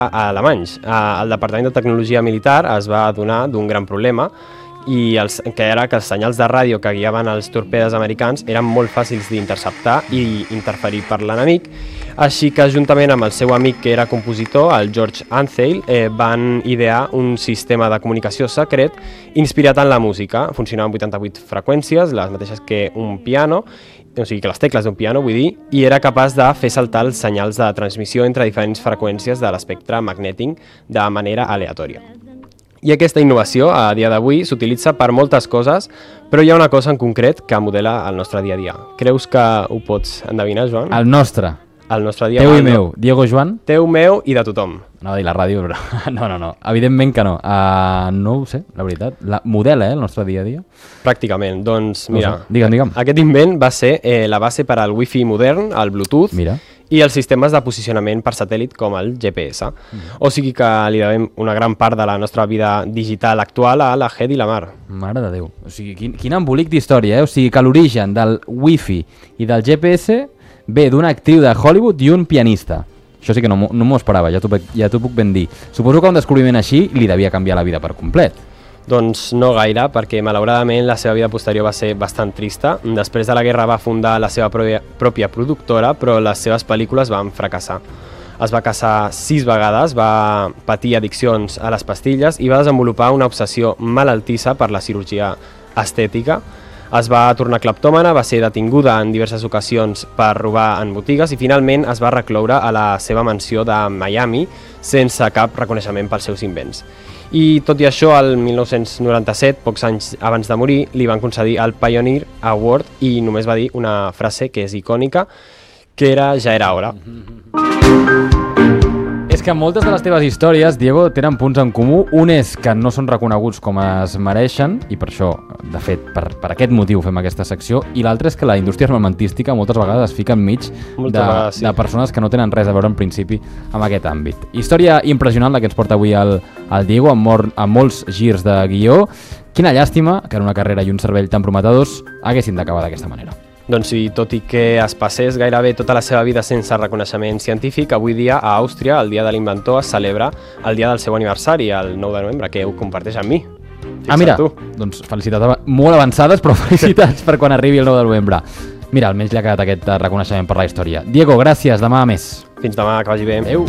alemanys. El Departament de Tecnologia Militar es va adonar d'un gran problema, que era que els senyals de ràdio que guiaven els torpedes americans eren molt fàcils d'interceptar i interferir per l'enemic, així que juntament amb el seu amic que era compositor, el George Antheil, van idear un sistema de comunicació secret inspirat en la música. Funcionava amb 88 freqüències, les mateixes que un piano, o sigui que les tecles d'un piano, vull dir, i era capaç de fer saltar els senyals de transmissió entre diferents freqüències de l'espectre magnètic de manera aleatòria. I aquesta innovació, a dia d'avui, s'utilitza per moltes coses, però hi ha una cosa en concret que modela el nostre dia a dia. Creus que ho pots endevinar, Joan? El nostre. El nostre dia Teu i meu. Diego, Joan? Teu, meu i de tothom. Anava a dir la ràdio, però no. Evidentment que no. No ho sé, la veritat. Modela, el nostre dia a dia? Pràcticament. Doncs, mira, no sé. Digue'm. Aquest invent va ser la base per al Wi-Fi modern, el Bluetooth, i els sistemes de posicionament per satèl·lit com el GPS. O sigui que li devem una gran part de la nostra vida digital actual a la Ged i la Mar. Mare de Déu. O sigui, quin embolic d'història, O sigui que l'origen del Wi-Fi i del GPS ve d'una actriu de Hollywood i un pianista. Això sí que no m'ho esperava, ja t'ho puc ben dir. Suposo que un descobriment així li devia canviar la vida per complet. Doncs no gaire, perquè malauradament la seva vida posterior va ser bastant trista. Després de la guerra va fundar la seva pròpia productora, però les seves pel·lícules van fracassar. Es va casar 6 vegades, va patir addiccions a les pastilles i va desenvolupar una obsessió malaltissa per la cirurgia estètica. Es va tornar cleptòmana, va ser detinguda en diverses ocasions per robar en botigues i finalment es va recloure a la seva mansió de Miami sense cap reconeixement pels seus invents. I tot i això, el 1997, pocs anys abans de morir, li van concedir el Pioneer Award i només va dir una frase que és icònica, que era "ja era hora". És que moltes de les teves històries, Diego, tenen punts en comú. Un és que no són reconeguts com es mereixen, i per això, de fet, per aquest motiu fem aquesta secció, i l'altre és que la indústria armamentística moltes vegades es fica enmig de persones que no tenen res a veure en principi amb aquest àmbit. Història impressionant la que ens porta avui el Diego, amb molts girs de guió. Quina llàstima que en una carrera i un cervell tan prometedors haguessin d'acabar d'aquesta manera. Doncs sí, tot i que es passés gairebé tota la seva vida sense reconeixement científic, avui dia a Àustria, el Dia de l'Inventor, es celebra el dia del seu aniversari, el 9 de novembre, que ho comparteix amb mi. Mira, doncs felicitats molt avançades, però felicitats per quan arribi el 9 de novembre. Mira, almenys li ha quedat aquest reconeixement per la història. Diego, gràcies, demà més. Fins demà, que vagi bé. Adéu.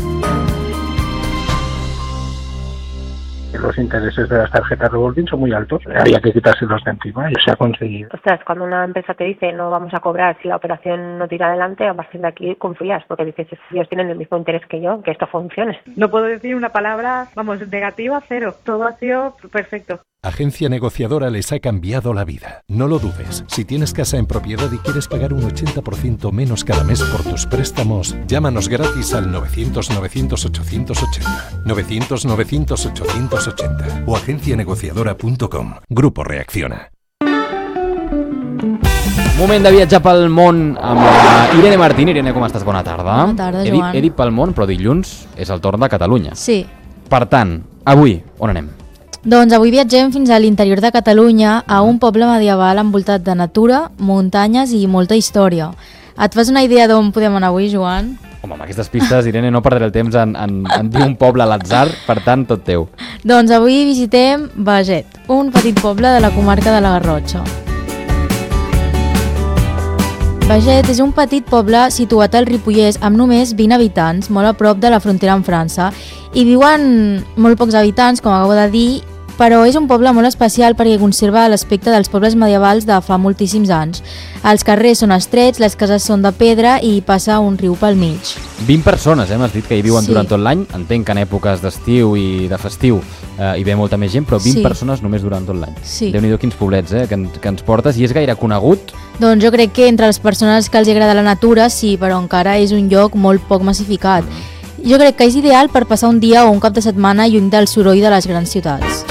Los intereses de las tarjetas revolving son muy altos, había que quitárselos de encima y se ha conseguido. Ostras, cuando una empresa te dice no vamos a cobrar si la operación no tira adelante, a partir de aquí confías, porque dices, ellos tienen el mismo interés que yo, que esto funcione. No puedo decir una palabra, negativa, cero. Todo ha sido perfecto. Agencia Negociadora les ha cambiado la vida. No lo dudes. Si tienes casa en propiedad y quieres pagar un 80% menos cada mes por tus préstamos, llámanos gratis al 900-900-880, 900-900-880 o agencianegociadora.com. Grupo Reacciona. Moment de viatjar pel món amb la Irene Martín. Irene, com estàs? Bona tarda. Bona tarda, Joan. He dit pel món, però dilluns és el torn de Catalunya. Sí. Per tant, avui, on anem? Doncs avui viatgem fins a l'interior de Catalunya, a un poble medieval envoltat de natura, muntanyes i molta història. Et fas una idea d'on podem anar avui, Joan? Home, amb aquestes pistes, Irene, no perdré el temps en dir un poble a l'atzar, per tant, tot teu. Doncs avui visitem Beget, un petit poble de la comarca de la Garrotxa. Beget és un petit poble situat al Ripollès amb només 20 habitants, molt a prop de la frontera amb França. Hi viuen molt pocs habitants, com acabo de dir, però és un poble molt especial perquè conserva l'aspecte dels pobles medievals de fa moltíssims anys. Els carrers són estrets, les cases són de pedra i passa un riu pel mig. 20 persones, m'has dit que hi viuen durant tot l'any. Entenc que en èpoques d'estiu i de festiu hi ve molta més gent, però 20 persones només durant tot l'any. Déu-n'hi-do quins poblets que ens portes. I és gaire conegut? Doncs jo crec que entre les persones que els agrada la natura sí, però encara és un lloc molt poc massificat. Jo crec que és ideal per passar un dia o un cap de setmana lluny del soroll de les grans ciutats.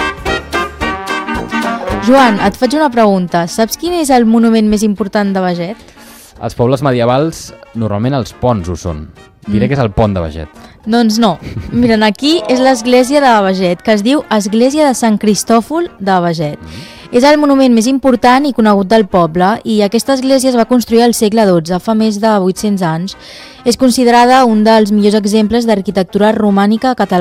Joan, et faig una pregunta. Saps quin és el monument més important de Beget? Els pobles medievals, normalment els ponts ho són. Diré que és el pont de Beget. Doncs no. Miren, aquí és l'església de Beget, que es diu Església de Sant Cristòfol de Beget. És el monument més important i conegut del poble i aquesta església es va construir al segle XII, fa més de 800 anys. És considerada un dels millors exemples d'arquitectura romànica catalana.